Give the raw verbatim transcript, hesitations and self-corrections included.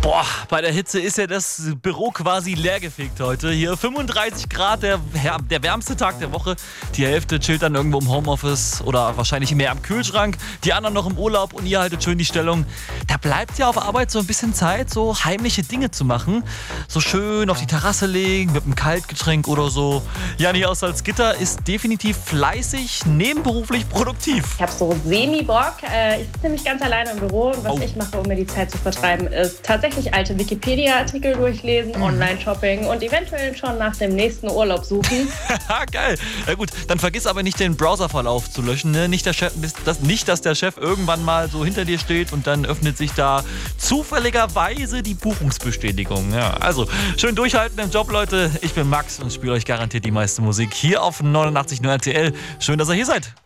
Boah, bei der Hitze ist ja das Büro quasi leergefegt heute. Hier fünfunddreißig Grad, der, der wärmste Tag der Woche. Die Hälfte chillt dann irgendwo im Homeoffice oder wahrscheinlich mehr am Kühlschrank. Die anderen noch im Urlaub und ihr haltet schön die Stellung. Da bleibt ja auf Arbeit so ein bisschen Zeit, so heimliche Dinge zu machen. So schön auf die Terrasse legen mit einem Kaltgetränk oder so. Jani aus Salzgitter ist definitiv fleißig, nebenberuflich produktiv. Ich habe so semi-Bock. Äh, ich sitze nämlich ganz alleine im Büro. Und was Oh. ich mache, um mir die Zeit zu vertreiben, ist tatsächlich alte Wikipedia-Artikel durchlesen, Online-Shopping und eventuell schon nach dem nächsten Urlaub suchen. Haha, geil. Ja gut, dann vergiss aber nicht den Browserverlauf zu löschen. Ne? Nicht, der Chef, das, nicht, dass der Chef irgendwann mal so hinter dir steht und dann öffnet sich da zufälligerweise die Buchungsbestätigung. Ja, also schön durchhalten im Job, Leute. Ich bin Max und spiele euch garantiert die meiste Musik hier auf neunundachtzig Komma null R T L. Schön, dass ihr hier seid.